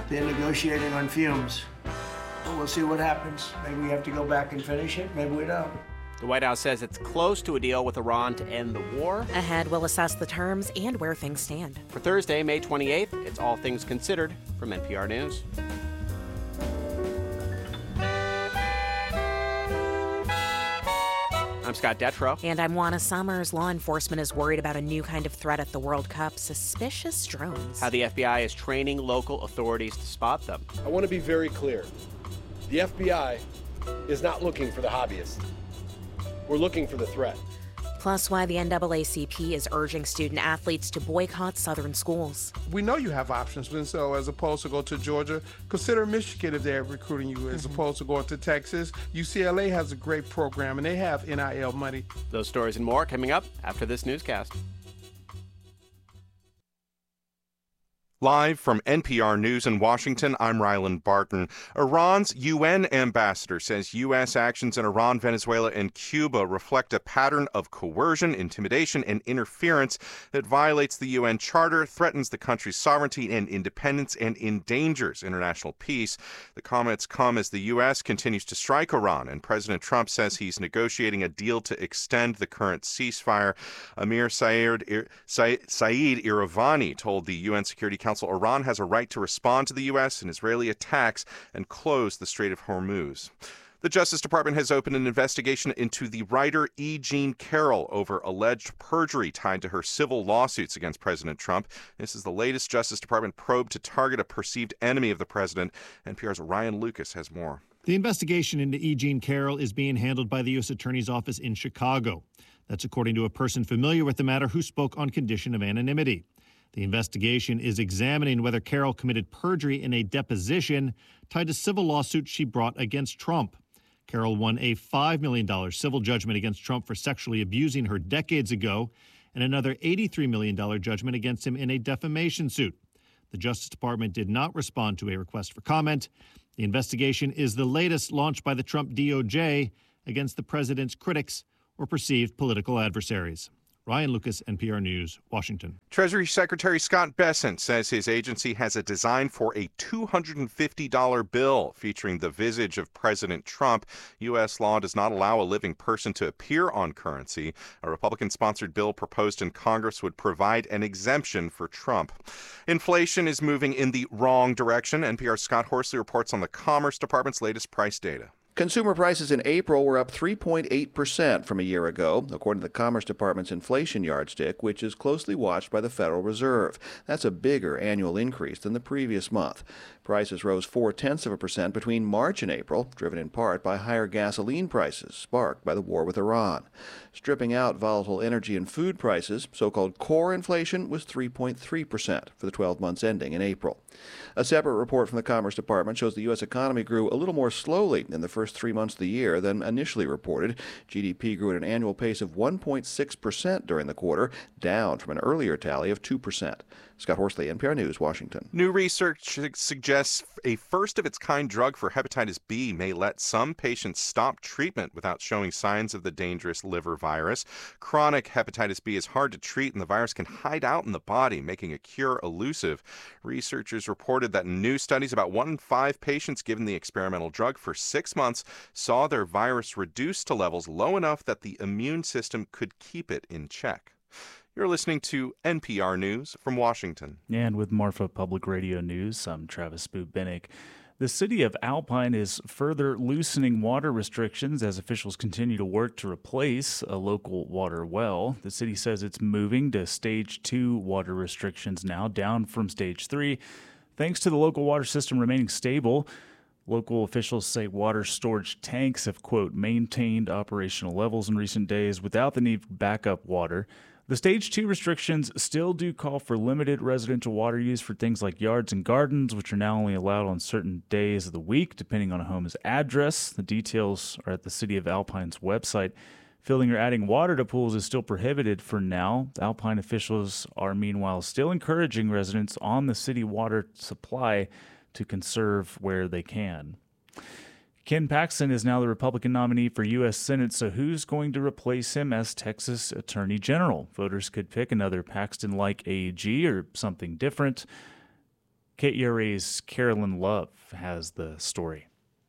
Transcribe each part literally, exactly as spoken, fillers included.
They're negotiating on fumes. But we'll see what happens. Maybe we have to go back and finish it. Maybe we don't. The White House says it's close to a deal with Iran to end the war. Ahead, we'll assess the terms and where things stand. For Thursday, May twenty-eighth, it's All Things Considered from N P R News. I'm Scott Detrow. And I'm Juana Summers. Law enforcement is worried about a new kind of threat at the World Cup, suspicious drones. How the F B I is training local authorities to spot them. I want to be very clear. The F B I is not looking for the hobbyist. We're looking for the threat. Plus, why the N double A C P is urging student athletes to boycott Southern schools. We know you have options, and so as opposed to go to Georgia, consider Michigan if they're recruiting you, as mm-hmm. opposed to going to Texas. U C L A has a great program, and they have N I L money. Those stories and more coming up after this newscast. Live from N P R News in Washington, I'm Ryland Barton. Iran's U N ambassador says U S actions in Iran, Venezuela, and Cuba reflect a pattern of coercion, intimidation, and interference that violates the U N Charter, threatens the country's sovereignty and independence, and endangers international peace. The comments come as the U S continues to strike Iran, and President Trump says he's negotiating a deal to extend the current ceasefire. Amir Saeed, Saeed Iravani told the U N Security Council Iran has a right to respond to the U S and Israeli attacks and close the Strait of Hormuz. The Justice Department has opened an investigation into the writer E. Jean Carroll over alleged perjury tied to her civil lawsuits against President Trump. This is the latest Justice Department probe to target a perceived enemy of the president. N P R's Ryan Lucas has more. The investigation into E. Jean Carroll is being handled by the U S Attorney's Office in Chicago. That's according to a person familiar with the matter who spoke on condition of anonymity. The investigation is examining whether Carroll committed perjury in a deposition tied to civil lawsuits she brought against Trump. Carroll won a five million dollars civil judgment against Trump for sexually abusing her decades ago and another eighty-three million dollars judgment against him in a defamation suit. The Justice Department did not respond to a request for comment. The investigation is the latest launched by the Trump D O J against the president's critics or perceived political adversaries. Ryan Lucas, N P R News, Washington. Treasury Secretary Scott Bessent says his agency has a design for a two hundred fifty dollars bill featuring the visage of President Trump. U S law does not allow a living person to appear on currency. A Republican-sponsored bill proposed in Congress would provide an exemption for Trump. Inflation is moving in the wrong direction. N P R's Scott Horsley reports on the Commerce Department's latest price data. Consumer prices in April were up three point eight percent from a year ago, according to the Commerce Department's inflation yardstick, which is closely watched by the Federal Reserve. That's a bigger annual increase than the previous month. Prices rose four-tenths of a percent between March and April, driven in part by higher gasoline prices sparked by the war with Iran. Stripping out volatile energy and food prices, so-called core inflation was three point three percent for the twelve months ending in April. A separate report from the Commerce Department shows the U S economy grew a little more slowly in the first three months of the year than initially reported. G D P grew at an annual pace of one point six percent during the quarter, down from an earlier tally of two percent. Scott Horsley, N P R News, Washington. New research suggests a first-of-its-kind drug for hepatitis B may let some patients stop treatment without showing signs of the dangerous liver virus. Chronic hepatitis B is hard to treat, and the virus can hide out in the body, making a cure elusive. Researchers reported that in new studies, about one in five patients given the experimental drug for six months saw their virus reduce to levels low enough that the immune system could keep it in check. You're listening to N P R News from Washington. And with Marfa Public Radio News, I'm Travis Boot-Binnick. The city of Alpine is further loosening water restrictions as officials continue to work to replace a local water well. The city says it's moving to stage two water restrictions now, down from stage three, thanks to the local water system remaining stable. Local officials say water storage tanks have, quote, maintained operational levels in recent days without the need for backup water. The Stage two restrictions still do call for limited residential water use for things like yards and gardens, which are now only allowed on certain days of the week, depending on a home's address. The details are at the City of Alpine's website. Filling or adding water to pools is still prohibited for now. Alpine officials are meanwhile still encouraging residents on the city water supply to conserve where they can. Ken Paxton is now the Republican nominee for U S Senate, so who's going to replace him as Texas Attorney General? Voters could pick another Paxton-like A G or something different. K E R A's Carolyn Love has the story.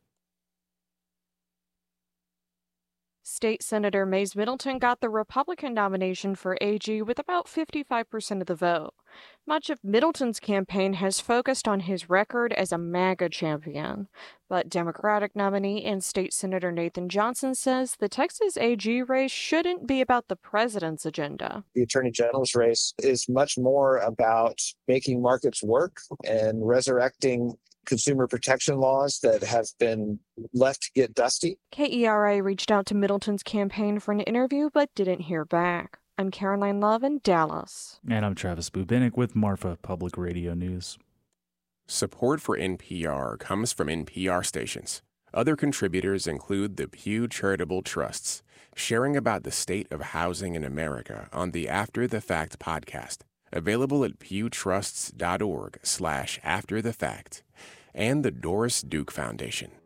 State Senator Mays Middleton got the Republican nomination for A G with about fifty-five percent of the vote. Much of Middleton's campaign has focused on his record as a MAGA champion. But Democratic nominee and State Senator Nathan Johnson says the Texas A G race shouldn't be about the president's agenda. The Attorney General's race is much more about making markets work and resurrecting consumer protection laws that have been left to get dusty. K E R A reached out to Middleton's campaign for an interview but didn't hear back. I'm Caroline Love in Dallas. And I'm Travis Bubinick with Marfa Public Radio News. Support for N P R comes from N P R stations. Other contributors include the Pew Charitable Trusts, sharing about the state of housing in America on the After the Fact podcast, available at pewtrusts.org slash after the fact, and the Doris Duke Foundation.